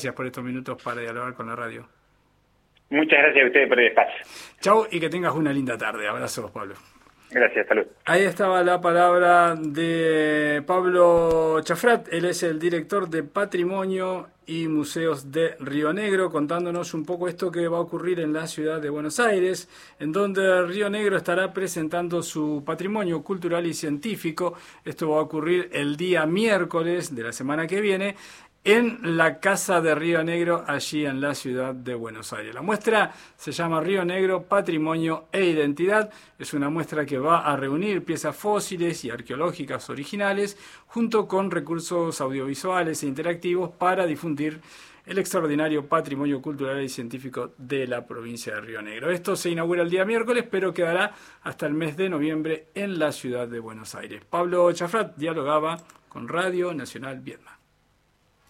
Gracias por estos minutos para dialogar con la radio. Muchas gracias a ustedes por el espacio. Chau y que tengas una linda tarde. Abrazos, Pablo. Gracias, salud. Ahí estaba la palabra de Pablo Chafrat. Él es el director de Patrimonio y Museos de Río Negro, contándonos un poco esto que va a ocurrir en la ciudad de Buenos Aires, en donde Río Negro estará presentando su patrimonio cultural y científico. Esto va a ocurrir el día miércoles de la semana que viene, en la Casa de Río Negro, allí en la ciudad de Buenos Aires. La muestra se llama Río Negro, Patrimonio e Identidad. Es una muestra que va a reunir piezas fósiles y arqueológicas originales, junto con recursos audiovisuales e interactivos para difundir el extraordinario patrimonio cultural y científico de la provincia de Río Negro. Esto se inaugura el día miércoles, pero quedará hasta el mes de noviembre en la ciudad de Buenos Aires. Pablo Chafrat dialogaba con Radio Nacional Viedma.